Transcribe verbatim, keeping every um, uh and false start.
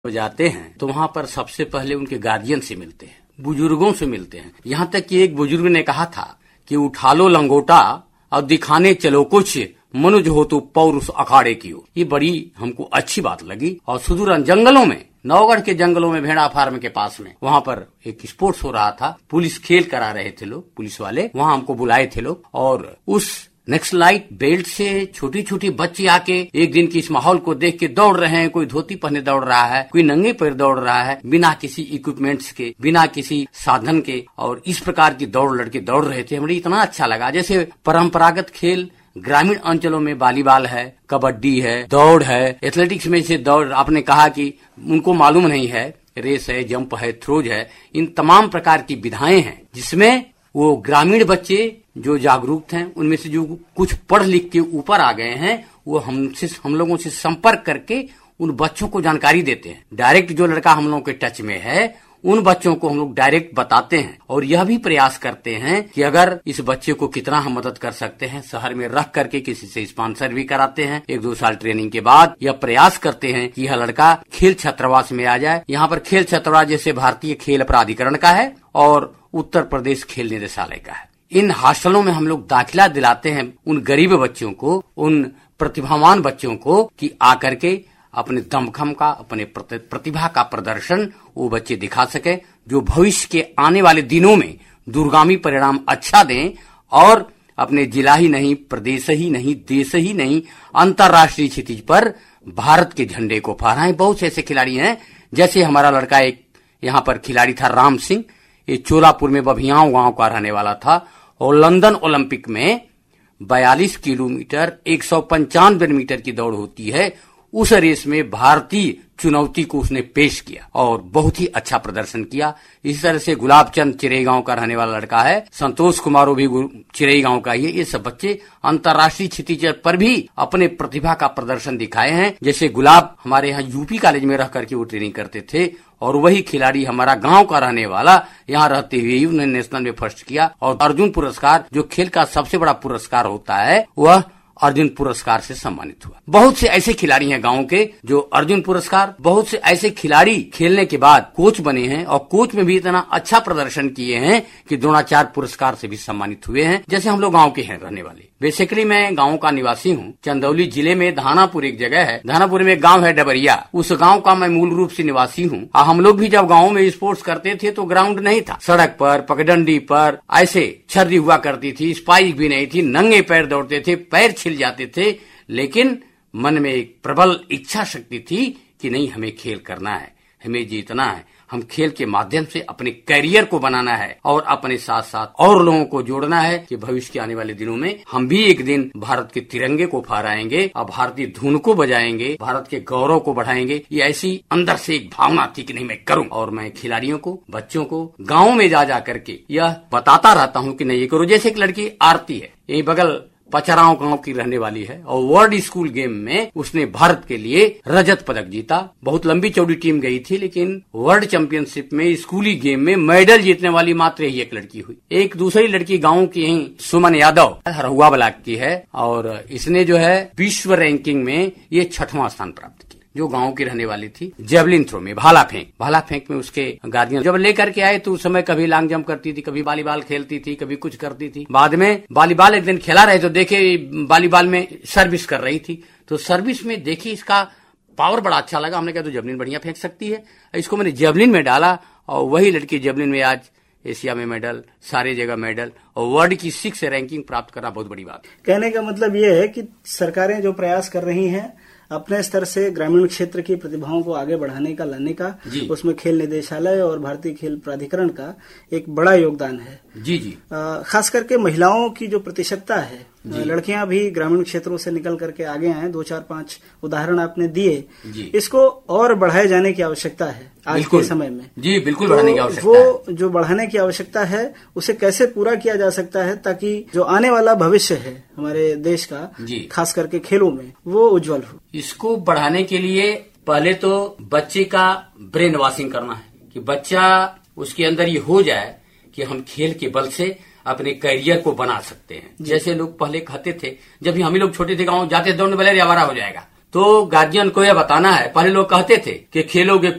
जाते हैं तो वहाँ पर सबसे पहले उनके गार्जियन से मिलते हैं, बुजुर्गों से मिलते हैं। यहाँ तक कि एक बुजुर्ग ने कहा था कि उठा लो लंगोटा और दिखाने चलो कुछ, मनुज हो तो पौरुष अखाड़े की हो। ये बड़ी हमको अच्छी बात लगी। और सुदूर जंगलों में, नौगढ़ के जंगलों में, भेड़ा फार्म के पास में, वहाँ पर एक स्पोर्ट्स हो रहा था। पुलिस खेल करा रहे थे लोग, पुलिस वाले वहाँ हमको बुलाए थे लोग। और उस नक्सलाइट बेल्ट से छोटी छोटी बच्चे आके एक दिन की इस माहौल को देख के दौड़ रहे हैं। कोई धोती पहने दौड़ रहा है, कोई नंगे पैर दौड़ रहा है, बिना किसी इक्विपमेंट्स के, बिना किसी साधन के। और इस प्रकार की दौड़ लड़के दौड़ रहे थे। हमें इतना अच्छा लगा। जैसे परंपरागत खेल ग्रामीण अंचलों में वॉलीबॉल है, कबड्डी है, दौड़ है, एथलेटिक्स में से दौड़, आपने कहा कि उनको मालूम नहीं है, रेस है, जंप है, थ्रोज है, इन तमाम प्रकार की विधाएं हैं जिसमें वो ग्रामीण बच्चे जो जागरूक हैं, उनमें से जो कुछ पढ़ लिख के ऊपर आ गए हैं, वो हमसे हम लोगों से संपर्क करके उन बच्चों को जानकारी देते हैं। डायरेक्ट जो लड़का हम लोगों के टच में है, उन बच्चों को हम लोग डायरेक्ट बताते हैं। और यह भी प्रयास करते हैं कि अगर इस बच्चे को कितना हम मदद कर सकते हैं, शहर में रख करके किसी से स्पॉन्सर भी कराते हैं। एक दो साल ट्रेनिंग के बाद यह प्रयास करते हैं कि यह लड़का खेल छात्रावास में आ जाए। यहाँ पर खेल छात्रावास जैसे भारतीय खेल प्राधिकरण का है और उत्तर प्रदेश खेल निदेशालय का है। इन हॉस्टलों में हम लोग दाखिला दिलाते हैं उन गरीब बच्चों को, उन प्रतिभावान बच्चों को, कि आकर के अपने दमखम का, अपने प्रतिभा का प्रदर्शन वो बच्चे दिखा सके, जो भविष्य के आने वाले दिनों में दूरगामी परिणाम अच्छा दें और अपने जिला ही नहीं, प्रदेश ही नहीं, देश ही नहीं, अंतर्राष्ट्रीय क्षितिज पर भारत के झंडे को फहराएं। बहुत से ऐसे खिलाड़ी हैं, जैसे हमारा लड़का एक यहाँ पर खिलाड़ी था राम सिंह, ये चोलापुर में बभियाओं गांव का रहने वाला था और लंदन ओलंपिक में बयालीस किलोमीटर एक सौ पंचानवे मीटर की दौड़ होती है, उस रेस में भारतीय चुनौती को उसने पेश किया और बहुत ही अच्छा प्रदर्शन किया। इसी तरह से गुलाब चंद चिरई गांव का रहने वाला लड़का है, संतोष कुमार भी चिरई गांव का ही है। ये सब बच्चे अंतर्राष्ट्रीय क्षितिज पर भी अपने प्रतिभा का प्रदर्शन दिखाए हैं। जैसे गुलाब हमारे यहाँ यूपी कॉलेज में रह करके वो ट्रेनिंग करते थे और वही खिलाड़ी हमारा गांव का रहने वाला यहाँ रहते हुए ही उन्होंने नेशनल में फर्स्ट किया। और अर्जुन पुरस्कार, जो खेल का सबसे बड़ा पुरस्कार होता है, वह अर्जुन पुरस्कार से सम्मानित हुआ। बहुत से ऐसे खिलाड़ी हैं गांव के जो अर्जुन पुरस्कार, बहुत से ऐसे खिलाड़ी खेलने के बाद कोच बने हैं और कोच में भी इतना अच्छा प्रदर्शन किए हैं कि द्रोणाचार्य पुरस्कार से भी सम्मानित हुए हैं। जैसे हम लोग गांव के हैं रहने वाले। बेसिकली मैं गांव का निवासी हूँ। चंदौली जिले में धानापुर एक जगह है, धानापुर में एक गांव है डबरिया, उस गांव का मैं मूल रूप से निवासी हूँ। हम लोग भी जब गाँव में स्पोर्ट्स करते थे तो ग्राउंड नहीं था, सड़क पर, पगडंडी पर ऐसे छर्री हुआ करती थी, स्पाइक भी नहीं थी, नंगे पैर दौड़ते थे, पैर छिल जाते थे, लेकिन मन में एक प्रबल इच्छा शक्ति थी कि नहीं, हमें खेल करना है, हमें जीतना है, हम खेल के माध्यम से अपने करियर को बनाना है और अपने साथ साथ और लोगों को जोड़ना है कि भविष्य के आने वाले दिनों में हम भी एक दिन भारत के तिरंगे को फहराएंगे और भारतीय धुन को बजाएंगे, भारत के गौरव को बढ़ाएंगे। ये ऐसी अंदर से एक भावना थी कि नहीं, मैं करूं। और मैं खिलाड़ियों को, बच्चों को गाँव में जा जा करके यह बताता रहता हूँ कि नहीं, ये करो। जैसे एक लड़की आरती है, यही बगल पचराव गांव की रहने वाली है और वर्ल्ड स्कूल गेम में उसने भारत के लिए रजत पदक जीता। बहुत लंबी चौड़ी टीम गई थी, लेकिन वर्ल्ड चैंपियनशिप में स्कूली गेम में मेडल जीतने वाली मात्र ही एक लड़की हुई। एक दूसरी लड़की गांव की ही सुमन यादव हरहुआ ब्लॉक की है और इसने जो है विश्व रैंकिंग में ये छठवां स्थान प्राप्त किया। जो गांव की रहने वाली थी, जेवलिन थ्रो में, भाला फेंक भाला फेंक में उसके गार्जियन जब लेकर के आए तो उस समय कभी लॉन्ग जंप करती थी, कभी वॉलीबॉल खेलती थी, कभी कुछ करती थी। बाद में वॉलीबॉल एक दिन खेला रहे तो देखे वॉलीबॉल में सर्विस कर रही थी, तो सर्विस में देखी इसका पावर बड़ा अच्छा लगा। हमने कहा तो जेवलिन बढ़िया फेंक सकती है। इसको मैंने जेवलिन में डाला और वही लड़की जेवलिन में आज एशिया में मेडल, सारे जगह मेडल और वर्ल्ड की सिक्स रैंकिंग प्राप्त करना बहुत बड़ी बात। कहने का मतलब ये है कि सरकारें जो प्रयास कर रही हैं अपने स्तर से ग्रामीण क्षेत्र की प्रतिभाओं को आगे बढ़ाने का, लाने का, उसमें खेल निदेशालय और भारतीय खेल प्राधिकरण का एक बड़ा योगदान है। जी जी। खास करके महिलाओं की जो प्रतिशतता है, लड़कियां भी ग्रामीण क्षेत्रों से निकल करके आगे आए, दो चार पांच उदाहरण आपने दिए, इसको और बढ़ाए जाने की आवश्यकता है आज के समय में। जी बिल्कुल, तो बढ़ाने की आवश्यकता वो है। जो बढ़ाने की आवश्यकता है उसे कैसे पूरा किया जा सकता है ताकि जो आने वाला भविष्य है हमारे देश का, खास करके खेलों में, वो उज्जवल हो। इसको बढ़ाने के लिए पहले तो बच्चे का ब्रेन वॉशिंग करना है कि बच्चा, उसके अंदर ये हो जाए कि हम खेल के बल से अपने करियर को बना सकते हैं। जैसे लोग पहले कहते थे, जब भी हम ही लोग छोटे थे गाँव जाते दौड़ने वाले आवारा हो जाएगा, तो गार्जियन को यह बताना है। पहले लोग कहते थे कि खेलोगे